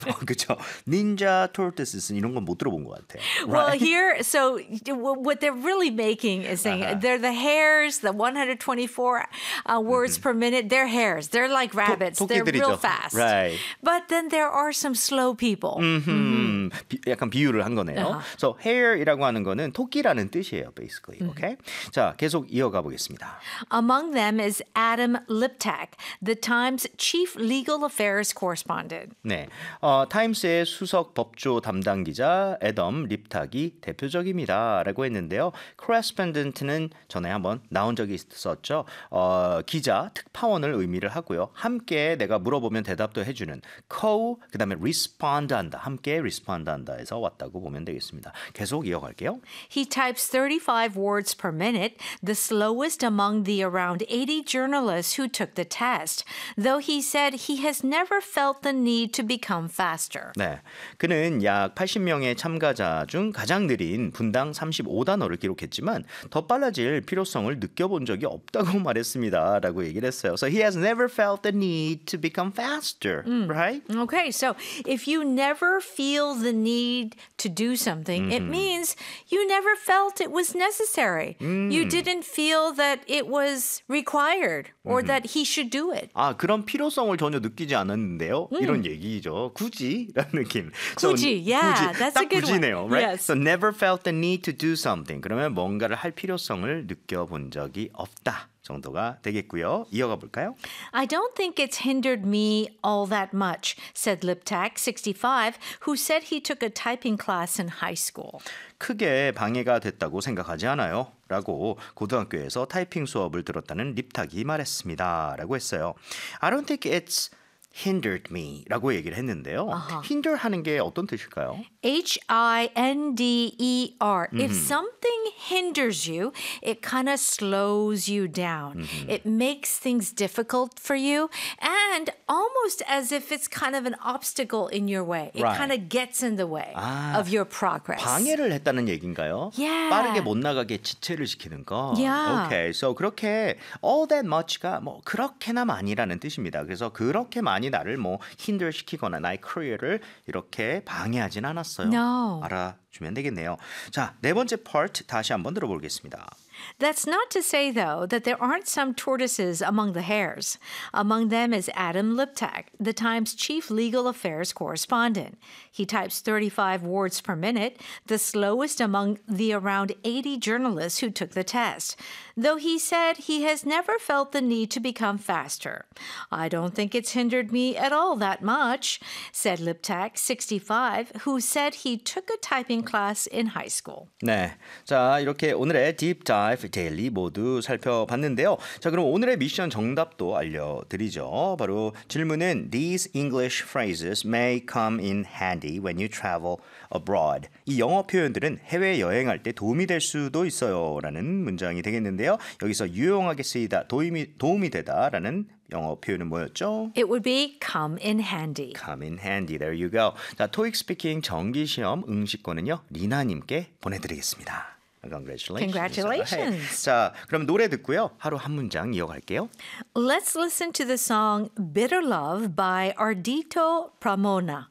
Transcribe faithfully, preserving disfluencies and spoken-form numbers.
그렇죠. 닌자 토르토시스 이런 건 못 들어본 것 같아요. Well, Right? here, so what they're really making is saying Uh-huh. they're the hares, the one hundred twenty-four uh, words per minute. They're hares. They're like rabbits. They're real 토끼들이죠. fast. Right. But then there are some slow people. 음, 비, 약간 비유를 한 거네요. 아하. So hare이라고 하는 거는 토끼라는 뜻이에요, basically. Okay? 자, 계속 이어가 보겠습니다. Among them is Adam Liptak, the Times chief legal affairs correspondent. 네, 어, 타임스의 수석 법조 담당 기자 애덤 립탁이 대표적입니다라고 했는데요. correspondent는 전에 한번 나온 적이 있었죠. 어, 기자, 특파원을 의미를 하고요. 함께 내가 물어보면 대답도 해주는 co, 그다음에 respond한다, 함께 respond한다에서 왔다고 보면 되겠습니다. 계속 이어갈게요. He types thirty-five words per minute, the slowest among the around eighty journalists who took the test, though he said he has never felt the need to become faster. 네, 그는 약 팔십 명의 참가자 중 가장 느린 분당 삼십오 단어를 기록했지만 더 빨라질 필요성을 느껴본 적이 없다고 말했습니다라고 얘기를 했어요. So he has never felt the need to become faster, right? Okay, so if you never feel the need to do something, it means you never felt it was necessary. You didn't feel that it was required or that he should do it. 아, 그런 필요성을 전혀 느끼지 않았는데요. 이런 얘기죠. 굳이라는 느낌. 굳이, yeah, that's 딱 a good one. 굳이네요, right? Yes. So never felt the need to do something. 그러면 뭔가를 할 필요성을 느껴본 적이 없다 정도가 되겠고요. 이어가 볼까요? I don't think it's hindered me all that much, said Liptak, sixty-five, who said he took a typing class in high school. 크게 방해가 됐다고 생각하지 않아요. 라고 고등학교에서 타이핑 수업을 들었다는 립탁이 말했습니다. 라고 했어요. I don't think it's hindered me 라고 얘기를 했는데요. 아하. hinder 하는 게 어떤 뜻일까요? H I N D E R. If something hinders you, it kind of slows you down. It makes things difficult for you and almost as if it's kind of an obstacle in your way. It Right. kind of gets in the way 아, of your progress. 방해를 했다는 얘기인가요? Yeah. 빠르게 못 나가게 지체를 시키는 거. Yeah. Okay, so 그렇게 all that much가 뭐 그렇게나 많이라는 뜻입니다. 그래서 그렇게 많이 나를 뭐 hinder 시키거나 나의 career를 이렇게 방해하진 않았어요. No. 알아주면 되겠네요. 자, 네 번째 part 다시 한번 들어보겠습니다. That's not to say, though, that there aren't some tortoises among the hares. Among them is Adam Liptak, the Times chief legal affairs correspondent. He types thirty-five words per minute, the slowest among the around eighty journalists who took the test, though he said he has never felt the need to become faster. I don't think it's hindered me at all that much, said Liptak, sixty-five, who said he took a typing class in high school. 네, 자 이렇게 오늘의 딥 다이브 데일리 모두 살펴봤는데요. 자 그럼 오늘의 미션 정답도 알려드리죠. 바로 질문은 These English phrases may come in handy when you travel abroad. 이 영어 표현들은 해외 여행할 때 도움이 될 수도 있어요라는 문장이 되겠는데요. 여기서 유용하게 쓰이다, 도움이 도움이 되다라는 영어 표현은 뭐였죠? It would be come in handy. Come in handy. There you go. 자, 토익 스피킹 정기 시험 응시권은요 리나님께 보내드리겠습니다. Congratulations. Congratulations. 자, 그럼 노래 듣고요. 하루 한 문장 이어갈게요. Let's listen to the song Bitter Love by Ardito Pramona.